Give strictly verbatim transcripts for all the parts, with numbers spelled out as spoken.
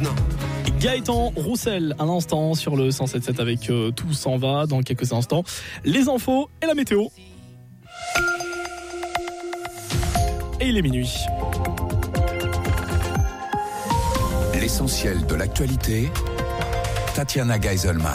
maintenant. Gaëtan Roussel, un instant sur le cent sept sept avec euh, Tout s'en va dans quelques instants. Les infos et la météo. Et il est minuit. L'essentiel de l'actualité, Tatiana Geiselman.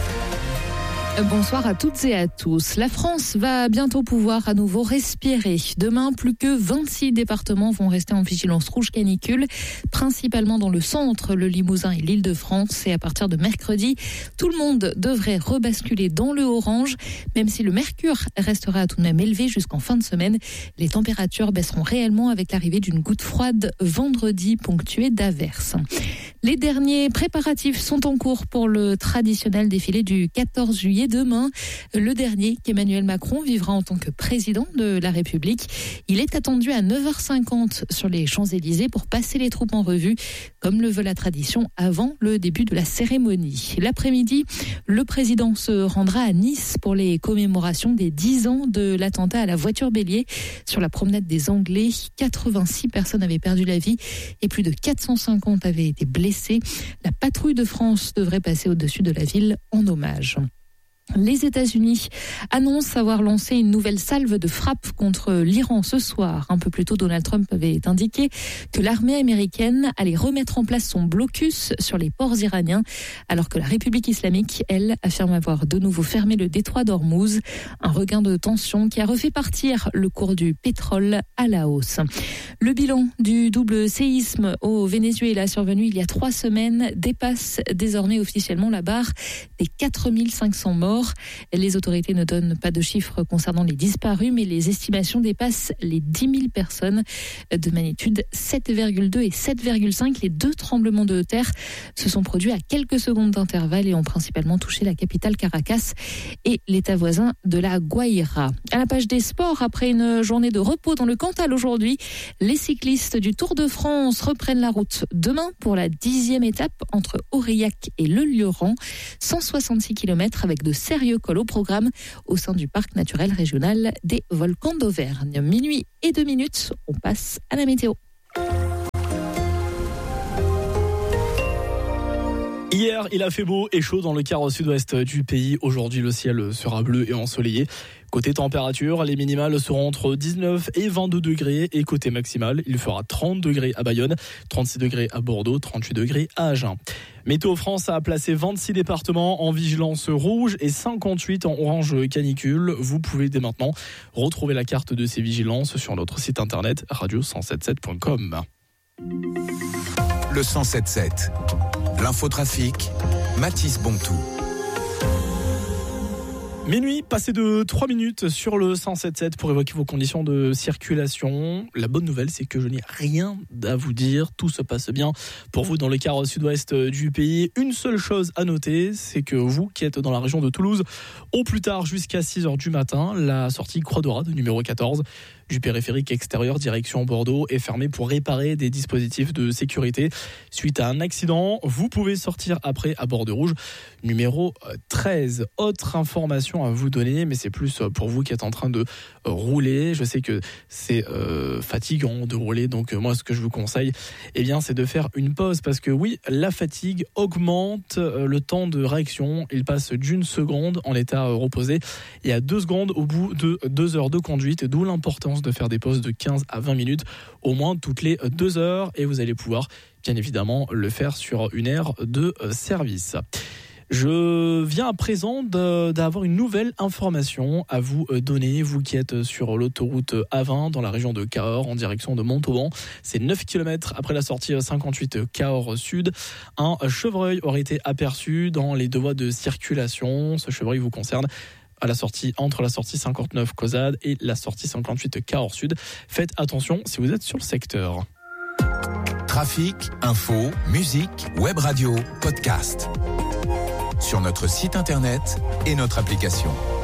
Bonsoir à toutes et à tous. La France va bientôt pouvoir à nouveau respirer. Demain, plus que vingt-six départements vont rester en vigilance rouge canicule, principalement dans le centre, le Limousin et l'Île-de-France. Et à partir de mercredi, tout le monde devrait rebasculer dans le orange, même si le mercure restera tout de même élevé jusqu'en fin de semaine. Les températures baisseront réellement avec l'arrivée d'une goutte froide vendredi, ponctuée d'averses. Les derniers préparatifs sont en cours pour le traditionnel défilé du quatorze juillet. Demain, le dernier qu'Emmanuel Macron vivra en tant que président de la République. Il est attendu à neuf heures cinquante sur les Champs-Élysées pour passer les troupes en revue, comme le veut la tradition, avant le début de la cérémonie. L'après-midi, le président se rendra à Nice pour les commémorations des dix ans de l'attentat à la voiture bélier sur la promenade des Anglais. quatre-vingt-six personnes avaient perdu la vie et plus de quatre cent cinquante avaient été blessées. La patrouille de France devrait passer au-dessus de la ville en hommage. Les États-Unis annoncent avoir lancé une nouvelle salve de frappe contre l'Iran ce soir. Un peu plus tôt, Donald Trump avait indiqué que l'armée américaine allait remettre en place son blocus sur les ports iraniens, alors que la République islamique, elle, affirme avoir de nouveau fermé le détroit d'Ormuz. Un regain de tension qui a refait partir le cours du pétrole à la hausse. Le bilan du double séisme au Venezuela survenu il y a trois semaines dépasse désormais officiellement la barre des quatre mille cinq cents morts. Les autorités ne donnent pas de chiffres concernant les disparus, mais les estimations dépassent les dix mille personnes de magnitude sept virgule deux et sept virgule cinq. Les deux tremblements de terre se sont produits à quelques secondes d'intervalle et ont principalement touché la capitale Caracas et l'état voisin de la Guaira. À la page des sports, après une journée de repos dans le Cantal aujourd'hui, les cyclistes du Tour de France reprennent la route demain pour la dixième étape entre Aurillac et Le Lieuran. cent soixante-six kilomètres avec de sérieux cols au programme au sein du parc naturel régional des Volcans d'Auvergne. Minuit et deux minutes, on passe à la météo. Hier, il a fait beau et chaud dans le quart sud-ouest du pays. Aujourd'hui, le ciel sera bleu et ensoleillé. Côté température, les minimales seront entre dix-neuf et vingt-deux degrés. Et côté maximal, il fera trente degrés à Bayonne, trente-six degrés à Bordeaux, trente-huit degrés à Agen. Météo France a placé vingt-six départements en vigilance rouge et cinquante-huit en orange canicule. Vous pouvez dès maintenant retrouver la carte de ces vigilances sur notre site internet radio cent soixante-dix-sept point com. Le cent soixante-dix-sept. L'infotrafic, Mathis Bontou. Minuit, passé de trois minutes sur le cent soixante-dix-sept pour évoquer vos conditions de circulation. La bonne nouvelle, c'est que je n'ai rien à vous dire. Tout se passe bien pour vous dans le quart sud-ouest du pays. Une seule chose à noter, c'est que vous qui êtes dans la région de Toulouse, au plus tard jusqu'à six heures du matin, la sortie Croix Dorade numéro quatorze du périphérique extérieur direction Bordeaux est fermée pour réparer des dispositifs de sécurité. Suite à un accident, vous pouvez sortir après à Bordeaux Rouge numéro treize. Autre information à vous donner, mais c'est plus pour vous qui êtes en train de rouler. Je sais que c'est euh, fatigant de rouler, donc moi ce que je vous conseille, eh bien, c'est de faire une pause parce que oui, la fatigue augmente le temps de réaction. Il passe d'une seconde en état reposé et à deux secondes au bout de deux heures de conduite, d'où l'importance de faire des pauses de quinze à vingt minutes au moins toutes les deux heures et vous allez pouvoir bien évidemment le faire sur une aire de service. Je viens à présent de, d'avoir une nouvelle information à vous donner, vous qui êtes sur l'autoroute A vingt dans la région de Cahors en direction de Montauban. C'est neuf kilomètres après la sortie cinquante-huit Cahors Sud. Un chevreuil aurait été aperçu dans les deux voies de circulation. Ce chevreuil vous concerne à la sortie, entre la sortie cinquante-neuf Causade et la sortie cinquante-huit Cahors Sud. Faites attention si vous êtes sur le secteur. Trafic, info, musique, web radio, podcast. Sur notre site internet et notre application.